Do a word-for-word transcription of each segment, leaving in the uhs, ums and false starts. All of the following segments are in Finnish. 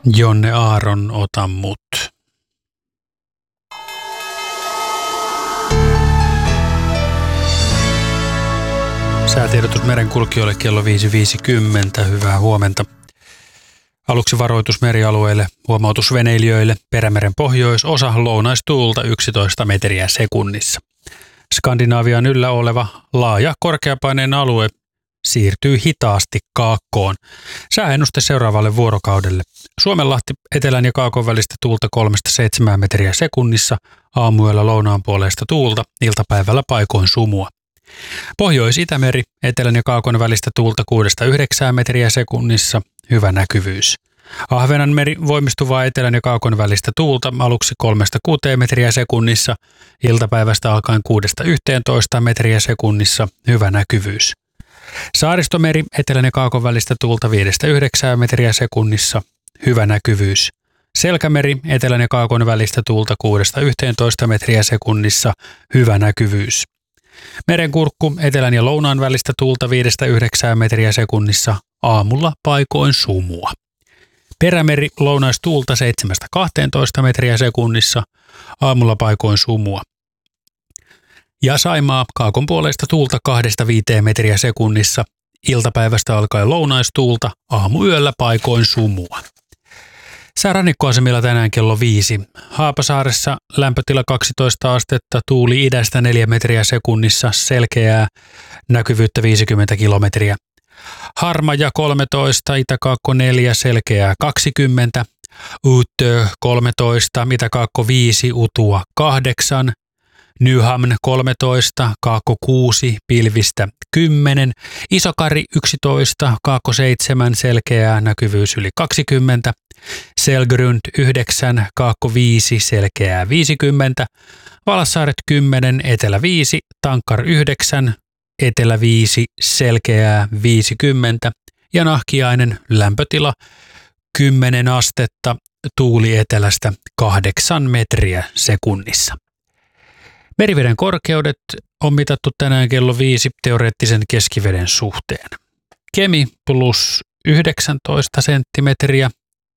Jonne Aaron, ota mut. Säätiedotus merenkulkijoille kello viisi viisikymmentä. Hyvää huomenta. Aluksi varoitus merialueille, huomautus veneilijöille, Perämeren pohjoisosa, lounaistuulta yksitoista metriä sekunnissa. Skandinaavian yllä oleva laaja korkeapaineen alue siirtyy hitaasti kaakkoon. Sääennuste seuraavalle vuorokaudelle. Suomenlahti etelän ja kaakon välistä tuulta kolmesta seitsemään metriä sekunnissa, aamuyöllä lounaan puoleista tuulta, iltapäivällä paikoin sumua. Pohjois-Itämeri etelän ja kaakon välistä tuulta kuudesta yhdeksään metriä sekunnissa, hyvä näkyvyys. Ahvenanmeri voimistuvaa etelän ja kaakon välistä tuulta aluksi kolmesta kuuteen metriä sekunnissa, iltapäivästä alkaen kuudesta yhteentoista metriä sekunnissa, hyvä näkyvyys. Saaristomeri etelän ja kaakon välistä tuulta viidestä yhdeksään metriä sekunnissa, hyvä näkyvyys. Selkämeri etelän ja kaakon välistä tuulta kuudesta yhteentoista metriä sekunnissa, hyvä näkyvyys. Merenkurkku etelän ja lounaan välistä tuulta viidestä yhdeksään metriä sekunnissa, aamulla paikoin sumua. Perämeri lounaistuulta seitsemästä kahteentoista metriä sekunnissa, aamulla paikoin sumua. Ja Saimaa kaakon puoleista tuulta kahdesta viiteen metriä sekunnissa, iltapäivästä alkaen lounaistuulta, aamuyöllä paikoin sumua. Säärannikkoasemilla tänään kello viisi. Haapasaaressa lämpötila kaksitoista astetta, tuuli idästä neljä metriä sekunnissa, selkeää, näkyvyyttä viisikymmentä kilometriä. Harmaja kolmetoista, Itäkaakko neljä, selkeää kaksikymmentä. Utö kolmetoista, Itäkaakko viisi, Utua kahdeksan. Nyhamn kolmetoista, Kaakko kuusi, pilvistä kymmenen. Isokari yksitoista, Kaakko seitsemän, selkeää, näkyvyys yli kaksikymmentä. Selgrund yhdeksän, Kaakko viisi, selkeää viisikymmentä. Valassaaret kymmenen, Etelä viisi, Tankkar yhdeksän, Etelä viisi, selkeää viisikymmentä. Ja Nahkiainen lämpötila kymmenen astetta, tuuli etelästä kahdeksan metriä sekunnissa. Meriveden korkeudet on mitattu tänään kello viisi teoreettisen keskiveden suhteen. Kemi plus yhdeksäntoista senttimetriä,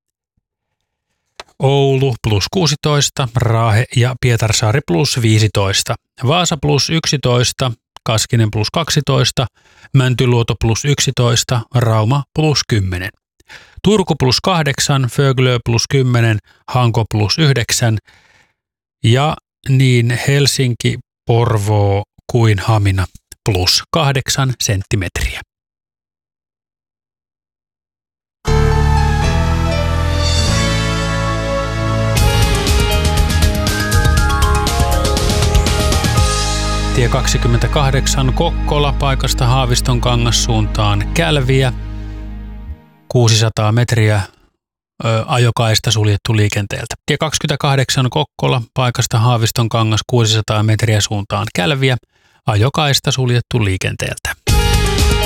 Oulu plus kuusitoista, Raahe ja Pietarsaari plus viisitoista, Vaasa plus yksitoista, Kaskinen plus kaksitoista, Mäntyluoto plus yksitoista, Rauma plus kymmenen. Turku plus kahdeksan, Föglö plus kymmenen, Hanko plus yhdeksän ja niin Helsinki, Porvoo kuin Hamina plus kahdeksan senttimetriä. Tie kaksikymmentäkahdeksan Kokkola paikasta Haaviston kangassuuntaan Kälviä, kuusisataa metriä ö, ajokaista suljettu liikenteeltä. Tie kaksikymmentäkahdeksan Kokkola paikasta Haaviston kangas kuusisataa metriä suuntaan Kälviä, ajokaista suljettu liikenteeltä.